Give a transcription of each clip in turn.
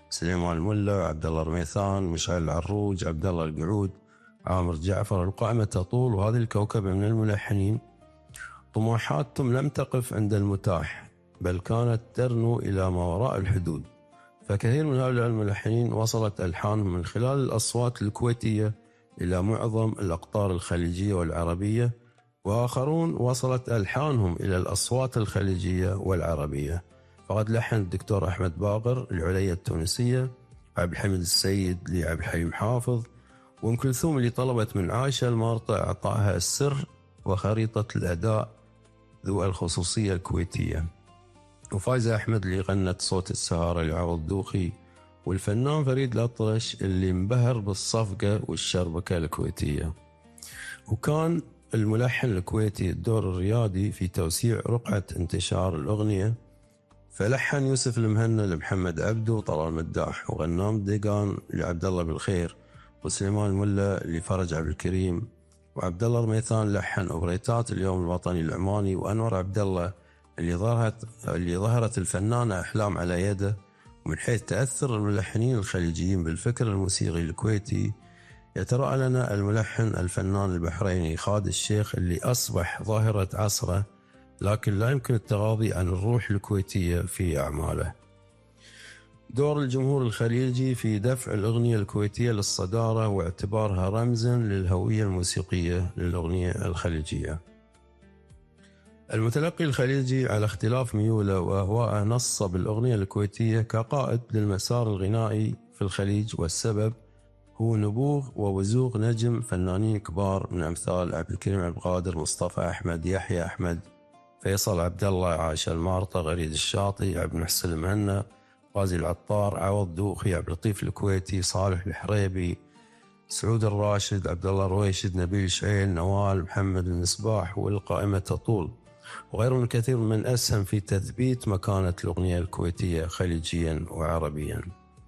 سليمان الملا، عبد الله رميثان، مشعل العروج، عبد الله القعود، عامر جعفر. القائمة تطول، وهذه الكوكبة من الملحنين طموحاتهم لم تقف عند المتاح، بل كانت ترنو إلى ما وراء الحدود. فكثير من هؤلاء الملحنين وصلت ألحانهم من خلال الأصوات الكويتية إلى معظم الأقطار الخليجية والعربية، وآخرون وصلت ألحانهم إلى الأصوات الخليجية والعربية. فقد لحن الدكتور أحمد باقر العلية التونسية، عبد الحميد السيد لعبد الحليم حافظ، وأم كلثوم اللي طلبت من عائشة المارطة إعطائها السر وخريطة الأداء ذو الخصوصية الكويتية، وفايزة أحمد اللي غنت صوت السهارة لعوض دوخي، والفنان فريد الأطرش اللي انبهر بالصفقة والشربكة الكويتية. وكان الملحن الكويتي الدور الريادي في توسيع رقعة انتشار الأغنية، فلحن يوسف المهنا لمحمد عبده وطلال مداح، وغنام ديقان لعبد الله بالخير، وسليمان الملا لفرج عبد الكريم، وعبد الله رميثان لحن أوبريتات اليوم الوطني العماني، وأنور عبد الله اللي ظهرت الفنانة أحلام على يده. ومن حيث تأثر الملحنين الخليجيين بالفكر الموسيقي الكويتي، يتراءى لنا الملحن الفنان البحريني خالد الشيخ اللي أصبح ظاهرة عصره، لكن لا يمكن التغاضي عن الروح الكويتية في أعماله. دور الجمهور الخليجي في دفع الأغنية الكويتية للصدارة واعتبارها رمزا للهوية الموسيقية للأغنية الخليجية. المتلقي الخليجي على اختلاف ميوله وأهواءه نص بالأغنية الكويتية كقائد للمسار الغنائي في الخليج، والسبب هو نبوغ ووزوغ نجم فنانين كبار من أمثال عبد الكريم عبد القادر، مصطفى أحمد، يحيى أحمد، فيصل عبد الله، عائشة المارطة، غريد الشاطي، عبد المحسن المهنا، غازي العطار، عوض دوخي، عبد اللطيف الكويتي، صالح الحريبي، سعود الراشد، عبد الله رويشد، نبيل شعيل، نوال، محمد المصباح، والقائمة تطول، وغيرهم الكثير من أسهم في تثبيت مكانة الأغنية الكويتية خليجيا وعربيا.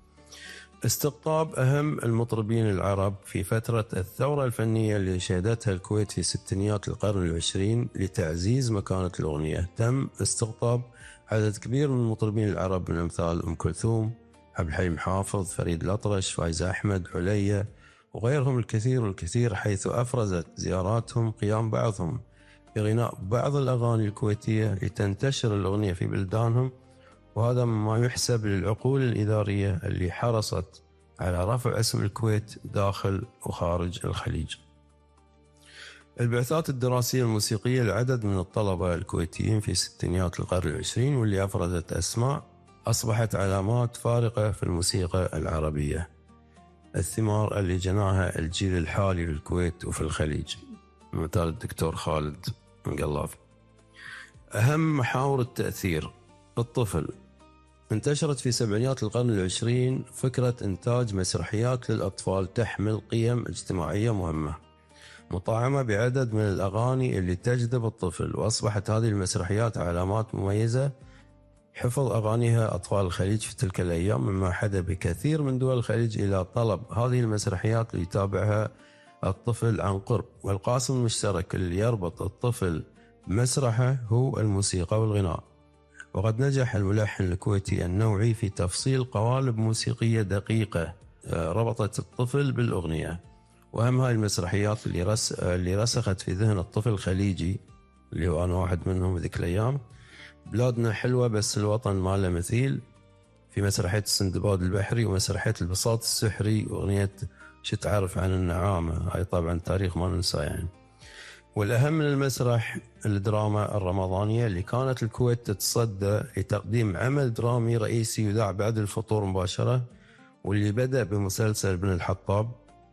استقطاب أهم المطربين العرب في فترة الثورة الفنية اللي شهدتها الكويت في ستينيات القرن العشرين لتعزيز مكانة الأغنية. تم استقطاب عدد كبير من المطربين العرب من أمثال أم كلثوم، عبد الحليم حافظ، فريد الأطرش، فايزة أحمد، علية، وغيرهم الكثير والكثير، حيث أفرزت زياراتهم قيام بعضهم بغناء بعض الأغاني الكويتية لتنتشر الأغنية في بلدانهم، وهذا ما يحسب للعقول الإدارية اللي حرصت على رفع اسم الكويت داخل وخارج الخليج. البعثات الدراسية الموسيقية لعدد من الطلبة الكويتيين في ستينيات القرن العشرين، واللي أفردت أسماء أصبحت علامات فارقة في الموسيقى العربية، الثمار اللي جناها الجيل الحالي للكويت وفي الخليج، مثال الدكتور خالد مقلافي. أهم محاور التأثير: الطفل. انتشرت في سبعينيات القرن العشرين فكرة إنتاج مسرحيات للأطفال تحمل قيم اجتماعية مهمة، مطعمة بعدد من الأغاني اللي تجذب الطفل، وأصبحت هذه المسرحيات علامات مميزة حفظ أغانيها أطفال الخليج في تلك الأيام، مما حدا بكثير من دول الخليج إلى طلب هذه المسرحيات ليتابعها الطفل عن قرب. والقاسم المشترك اللي يربط الطفل بمسرحه هو الموسيقى والغناء. وقد نجح الملحن الكويتي النوعي في تفصيل قوالب موسيقية دقيقة ربطت الطفل بالأغنية. وأهم هاي المسرحيات اللي رسخت في ذهن الطفل الخليجي، اللي هو أنا واحد منهم ذيك الأيام: بلادنا حلوة بس الوطن ما له مثيل، في مسرحية السندباد البحري، ومسرحية البساط السحري، وأغنية شو تعرف عن النعامة، هاي طبعا تاريخ ما ننسى يعني. والأهم من المسرح الدراما الرمضانية اللي كانت الكويت تتصدى لتقديم عمل درامي رئيسي يذاع بعد الفطور مباشرة، واللي بدأ بمسلسل ابن الحطاب،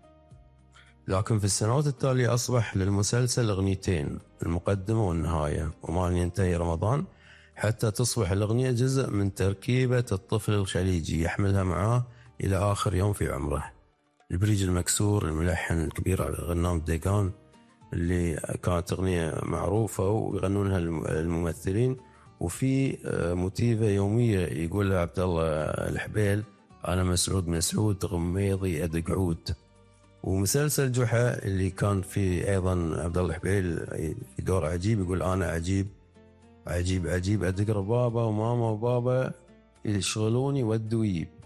لكن في السنوات التالية أصبح للمسلسل أغنيتين، المقدمة والنهاية، وما ينتهي رمضان حتى تصبح الأغنية جزء من تركيبة الطفل الخليجي يحملها معاه إلى آخر يوم في عمره. البريج المكسور، الملحن الكبير غنام ديقان، اللي كانت أغنية معروفة ويغنونها الممثلين، وفي موتيفة يومية يقولها عبد الله الحبيل: أنا مسعود غميضي أدق عود. ومسلسل جحا اللي كان فيه أيضا عبد الله الحبيل في دور عجيب، يقول: أنا عجيب عجيب عجيب أدق ربابة وماما وبابا يشغلوني ودوا يجيب.